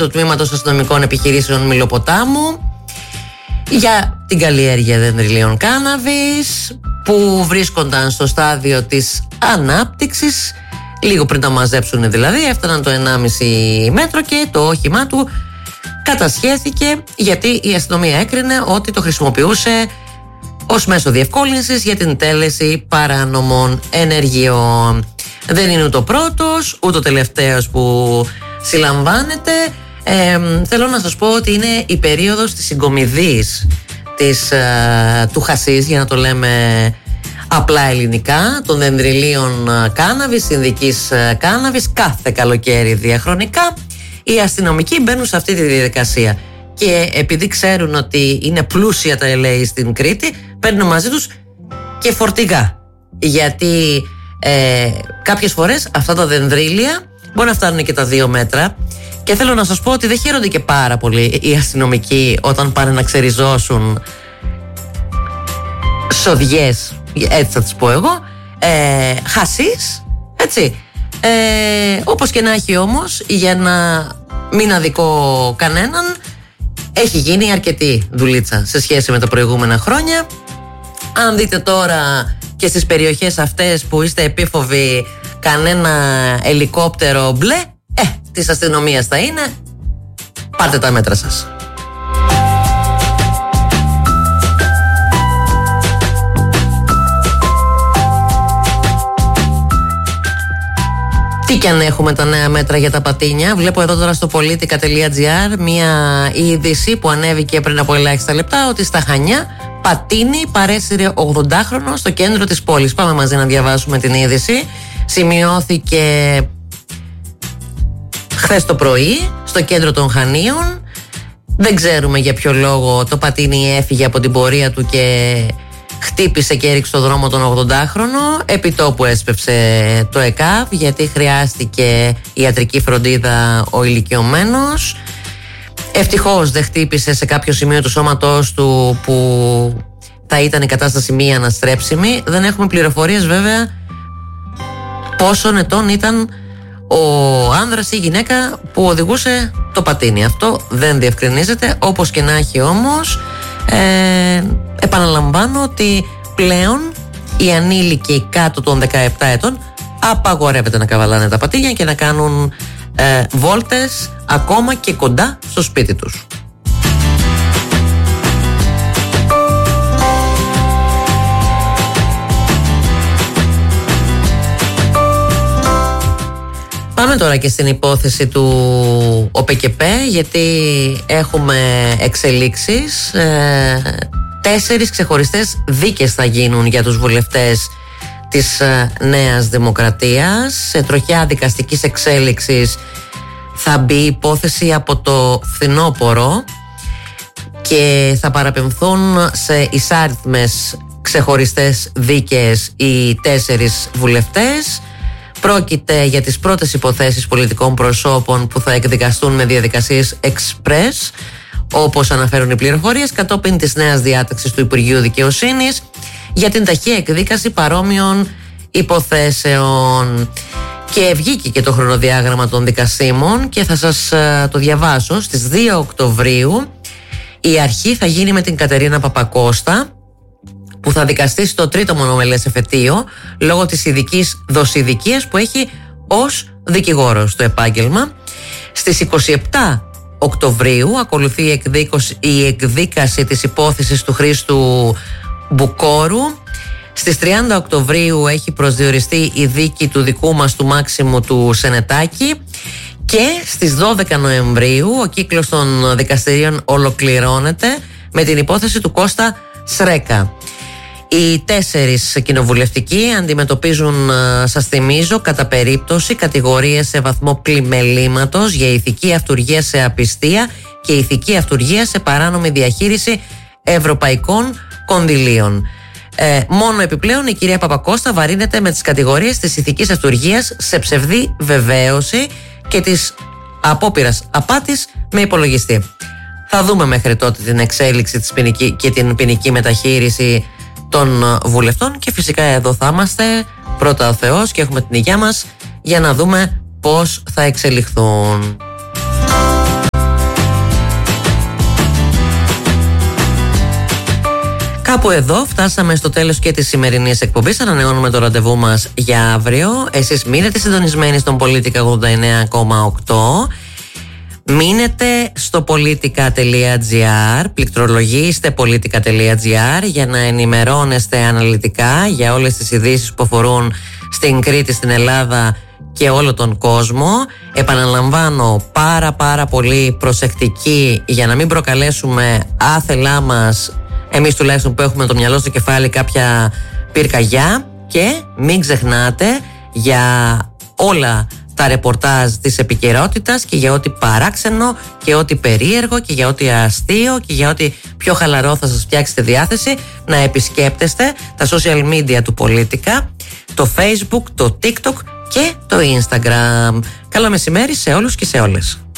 του Τμήματος Αστυνομικών Επιχειρήσεων Μυλοποτάμου για την καλλιέργεια δεντρυλίων κάναβης που βρίσκονταν στο στάδιο της ανάπτυξης. Λίγο πριν τα μαζέψουν δηλαδή, έφταναν το 1,5 μέτρο και το όχημά του κατασχέθηκε, γιατί η αστυνομία έκρινε ότι το χρησιμοποιούσε ως μέσο διευκόλυνσης για την τέλεση παράνομων ενεργειών. Δεν είναι ούτε ο πρώτος ούτε ο τελευταίος που συλλαμβάνεται. Θέλω να σας πω ότι είναι η περίοδος της συγκομιδής του χασίς, για να το λέμε απλά ελληνικά, των δεντρυλίων κάναβης, συνδικής κάναβης. Κάθε καλοκαίρι διαχρονικά οι αστυνομικοί μπαίνουν σε αυτή τη διαδικασία και επειδή ξέρουν ότι είναι πλούσια τα LA στην Κρήτη, παίρνουν μαζί τους και φορτηγά, γιατί κάποιες φορές αυτά τα δενδρύλια μπορεί να φτάνουν και τα 2 μέτρα. Και θέλω να σας πω ότι δεν χαίρονται και πάρα πολύ οι αστυνομικοί όταν πάνε να ξεριζώσουν σοδιές, έτσι θα τις πω εγώ, χασίς, έτσι. Όπως και να έχει όμως, για να μην αδικώ κανέναν, έχει γίνει αρκετή δουλίτσα σε σχέση με τα προηγούμενα χρόνια. Αν δείτε τώρα και στις περιοχές αυτές που είστε επίφοβοι κανένα ελικόπτερο μπλε, της αστυνομίας θα είναι, πάρτε τα μέτρα σας. Τι κι αν έχουμε τα νέα μέτρα για τα πατίνια. Βλέπω εδώ τώρα στο politica.gr μια είδηση που ανέβηκε πριν από ελάχιστα λεπτά, ότι στα Χανιά πατίνι παρέσυρε 80χρονο στο κέντρο της πόλης. Πάμε μαζί να διαβάσουμε την είδηση. Σημειώθηκε χθες το πρωί στο κέντρο των Χανίων. Δεν ξέρουμε για ποιο λόγο το πατίνι έφυγε από την πορεία του και χτύπησε και έριξε στο δρόμο τον 80χρονο. Επί τόπου έσπευσε το ΕΚΑΒ, γιατί χρειάστηκε ιατρική φροντίδα ο ηλικιωμένος. Ευτυχώς δεν χτύπησε σε κάποιο σημείο του σώματός του που θα ήταν η κατάσταση μη αναστρέψιμη. Δεν έχουμε πληροφορίες βέβαια πόσων ετών ήταν ο άνδρας ή η γυναίκα που οδηγούσε το πατίνι. Αυτό δεν διευκρινίζεται. Όπως και να έχει όμως, επαναλαμβάνω ότι πλέον οι ανήλικοι κάτω των 17 ετών απαγορεύεται να καβαλάνε τα πατίνια και να κάνουν βόλτες ακόμα και κοντά στο σπίτι τους. Πάμε τώρα και στην υπόθεση του ΟΠΚΠ, γιατί έχουμε εξελίξεις. 4 ξεχωριστές δίκες θα γίνουν για τους βουλευτές της Νέας Δημοκρατίας. Σε τροχιά δικαστικής εξέλιξης θα μπει η υπόθεση από το φθινόπωρο και θα παραπεμφθούν σε εισάριθμες ξεχωριστές δίκες οι 4 βουλευτές. Πρόκειται για τις πρώτες υποθέσεις πολιτικών προσώπων που θα εκδικαστούν με διαδικασίες express, όπως αναφέρουν οι πληροφορίες, κατόπιν της νέας διάταξης του Υπουργείου Δικαιοσύνης για την ταχεία εκδίκαση παρόμοιων υποθέσεων. Και βγήκε και το χρονοδιάγραμμα των δικασίμων και θα σας το διαβάσω. Στις 2 Οκτωβρίου η αρχή θα γίνει με την Κατερίνα Παπακώστα, που θα δικαστεί στο 3ο μονομελές εφετείο λόγω της ειδικής δοσηδικίας που έχει ως δικηγόρος στο επάγγελμα. Στις 27 Οκτωβρίου ακολουθεί η εκδίκαση της υπόθεσης του Χρήστου Μπουκόρου. Στις 30 Οκτωβρίου έχει προσδιοριστεί η δίκη του δικού μας του Μάξιμου του Σενετάκη. Και στις 12 Νοεμβρίου ο κύκλος των δικαστηρίων ολοκληρώνεται με την υπόθεση του Κώστα Σρέκα. Οι 4 κοινοβουλευτικοί αντιμετωπίζουν, σας θυμίζω, κατά περίπτωση κατηγορίες σε βαθμό πλημελήματος για ηθική αυτουργία σε απιστία και ηθική αυτουργία σε παράνομη διαχείριση ευρωπαϊκών κονδυλίων. Μόνο επιπλέον η κυρία Παπακώστα βαρύνεται με τις κατηγορίες της ηθικής αυτουργίας σε ψευδή βεβαίωση και της απόπειρας απάτης με υπολογιστή. Θα δούμε μέχρι τότε την εξέλιξη της και την ποινική μεταχείριση των βουλευτών και φυσικά εδώ θα είμαστε, πρώτα ο Θεός, και έχουμε την υγεία μας για να δούμε πώς θα εξελιχθούν. Κάπου εδώ φτάσαμε στο τέλος και της σημερινής εκπομπής. Ανανεώνουμε το ραντεβού μας για αύριο. Εσείς μείνετε συντονισμένοι στον Politica 89,8. Μείνετε στο politica.gr, πληκτρολογήστε politica.gr για να ενημερώνεστε αναλυτικά για όλες τις ειδήσεις που αφορούν στην Κρήτη, στην Ελλάδα και όλο τον κόσμο. Επαναλαμβάνω, πάρα πολύ προσεκτικοί για να μην προκαλέσουμε άθελά μας, εμείς τουλάχιστον που έχουμε το μυαλό στο κεφάλι, κάποια πυρκαγιά. Και μην ξεχνάτε για όλα τα ρεπορτάζ της επικαιρότητας και για ό,τι παράξενο και ό,τι περίεργο και για ό,τι αστείο και για ό,τι πιο χαλαρό θα σας φτιάξει τη διάθεση, να επισκέπτεστε τα social media του Politica, το Facebook, το TikTok και το Instagram. Καλό μεσημέρι σε όλους και σε όλες.